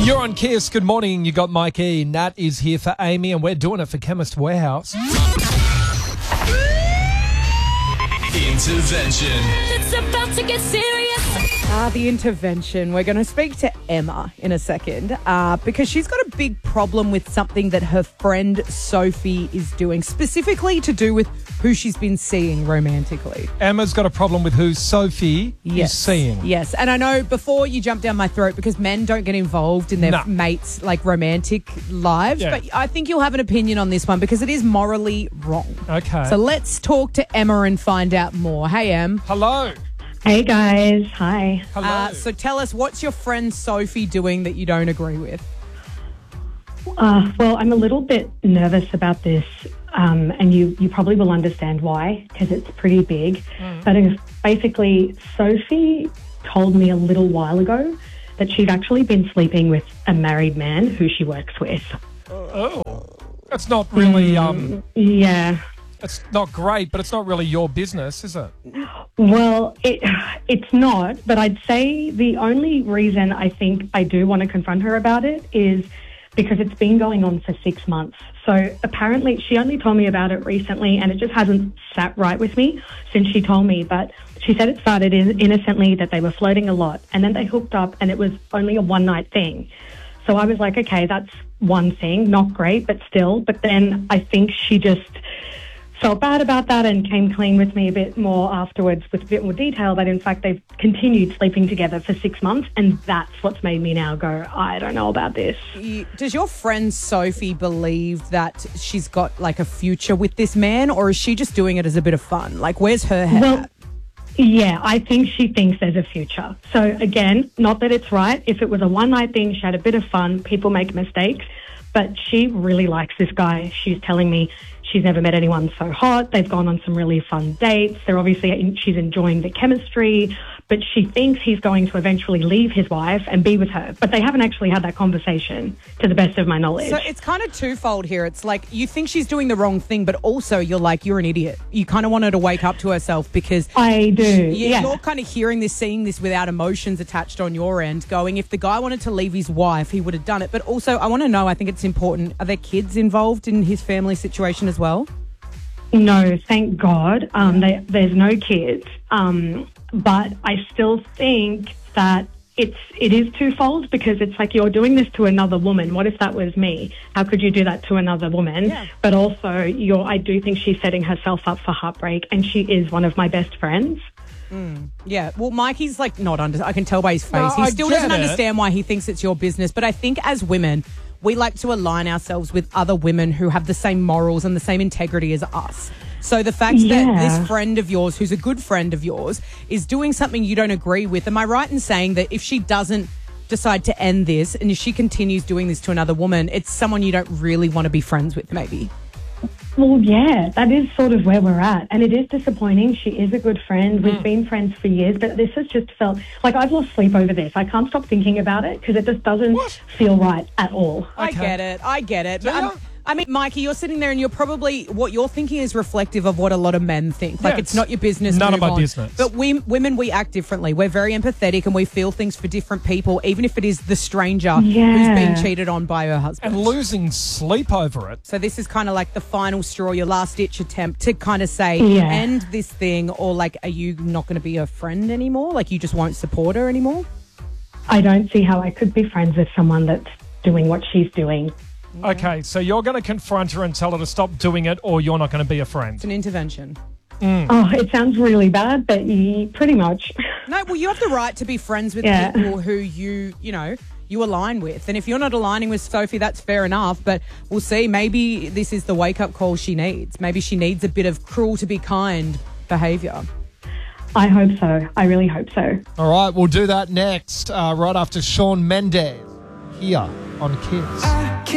You're on Kiss. Good morning. You got Mikey. Nat is here for Amy, and we're doing it for Chemist Warehouse. Intervention. It's about to get serious. The intervention. We're going to speak to Emma in a second because she's got a big problem with something that her friend Sophie is doing, specifically to do with who she's been seeing romantically. Emma's got a problem with who Sophie is seeing. Yes, and I know before you jump down my throat because men don't get involved in their mates' romantic lives, but I think you'll have an opinion on this one because it is morally wrong. Okay. So let's talk to Emma and find out more. Hey, Em. Hello. Hey guys, hi. Hello. So tell us, what's your friend Sophie doing that you don't agree with? Well, I'm a little bit nervous about this, and you probably will understand why, because it's pretty big. But basically, Sophie told me a little while ago that she'd actually been sleeping with a married man who she works with. Oh, that's not really, Yeah. it's not great, but it's not really your business, is it? Well, it's not, but I'd say the only reason I think I do want to confront her about it is because it's been going on for 6 months. So apparently she only told me about it recently and it just hasn't sat right with me since she told me. But she said it started innocently, that they were flirting a lot, and then they hooked up and it was only a one-night thing. So I was like, okay, that's one thing, not great, but still. But then I think she just felt bad about that and came clean with me a bit more afterwards with a bit more detail that in fact they've continued sleeping together for 6 months, and that's what's made me now go, I don't know about this. Does your friend Sophie believe that she's got a future with this man, or is she just doing it as a bit of fun? Where's her head at? Yeah, I think she thinks there's a future. So again, not that it's right. If it was a one-night thing, she had a bit of fun, people make mistakes, but she really likes this guy. She's telling me she's never met anyone so hot. They've gone on some really fun dates. She's enjoying the chemistry, but she thinks he's going to eventually leave his wife and be with her. But they haven't actually had that conversation, to the best of my knowledge. So it's kind of twofold here. It's you think she's doing the wrong thing, but also you're an idiot. You kind of want her to wake up to herself because I do. You're kind of seeing this without emotions attached on your end, going, if the guy wanted to leave his wife, he would have done it. But also, I want to know, I think it's important, are there kids involved in his family situation as well? No, thank God. There's no kids. But I still think that it is twofold, because it's you're doing this to another woman. What if that was me? How could you do that to another woman? Yeah. But also, I do think she's setting herself up for heartbreak, and she is one of my best friends. Yeah, well, Mikey's not under. I can tell by his face. No, he still doesn't understand why he thinks it's your business. But I think as women, we like to align ourselves with other women who have the same morals and the same integrity as us. So the fact that this friend of yours, who's a good friend of yours, is doing something you don't agree with, am I right in saying that if she doesn't decide to end this and if she continues doing this to another woman, it's someone you don't really want to be friends with, maybe? Well, yeah, that is sort of where we're at. And it is disappointing. She is a good friend. We've been friends for years, but this has just felt I've lost sleep over this. I can't stop thinking about it because it just doesn't feel right at all. I get it. I mean, Mikey, you're sitting there and you're probably, what you're thinking is reflective of what a lot of men think. It's not your business. None of my business. But women, we act differently. We're very empathetic and we feel things for different people, even if it is the stranger who's being cheated on by her husband. And losing sleep over it. So this is kind of the final straw, your last-ditch attempt to kind of say, end this thing, or are you not going to be a friend anymore? You just won't support her anymore? I don't see how I could be friends with someone that's doing what she's doing. Okay, so you're going to confront her and tell her to stop doing it, or you're not going to be a friend? It's an intervention. Oh, it sounds really bad, but pretty much. No, well, you have the right to be friends with people who you align with. And if you're not aligning with Sophie, that's fair enough. But we'll see. Maybe this is the wake-up call she needs. Maybe she needs a bit of cruel to be kind behaviour. I hope so. I really hope so. All right, we'll do that next, right after Shawn Mendes here on Kiss.